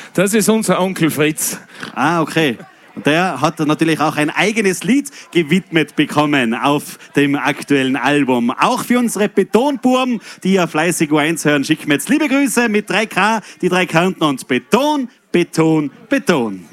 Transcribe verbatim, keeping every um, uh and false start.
Das ist unser Onkel Fritz. Ah, okay. Und der hat natürlich auch ein eigenes Lied gewidmet bekommen auf dem aktuellen Album. Auch für unsere Betonburm, die ja fleißig U eins hören, schicken wir jetzt liebe Grüße mit drei K, die drei Kärntner und Beton, Beton, Beton.